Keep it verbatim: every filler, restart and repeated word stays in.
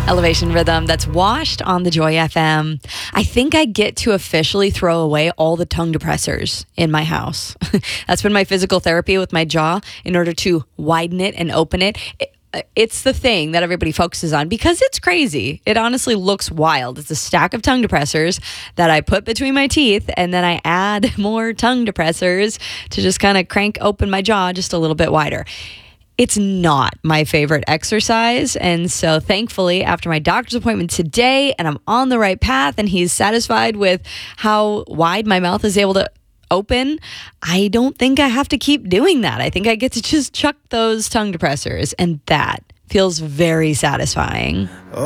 Elevation Rhythm that's washed on the Joy F M. I think I get to officially throw away all the tongue depressors in my house. That's been my physical therapy with my jaw in order to widen it and open it. it It's the thing that everybody focuses on because it's crazy. It honestly looks wild. It's a stack of tongue depressors that I put between my teeth, and then I add more tongue depressors to just kind of crank open my jaw just a little bit wider. It's not my favorite exercise. And so thankfully, after my doctor's appointment today, and I'm on the right path, and he's satisfied with how wide my mouth is able to open, I don't think I have to keep doing that. I think I get to just chuck those tongue depressors, and that feels very satisfying.